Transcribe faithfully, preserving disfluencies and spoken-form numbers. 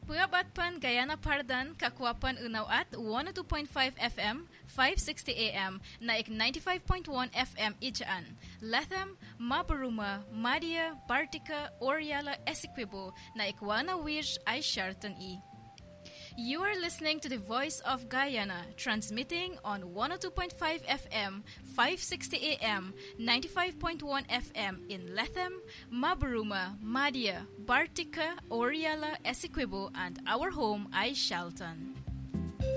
Puyabat pan Gayana Pardan, Kakwapan Unaw at one oh two point five F M, five sixty A M, naik ninety-five point one F M Ijaan. Latham, Mabaruma, Madia, Bartica, Oriala, Essequibo, naik Wana Wij ay Sharton E. You are listening to the Voice of Guyana, transmitting on one oh two point five F M, five sixty A M, ninety-five point one F M in Latham, Mabaruma, Madia, Bartica, Oriala, Essequibo, and our home, I Shelton.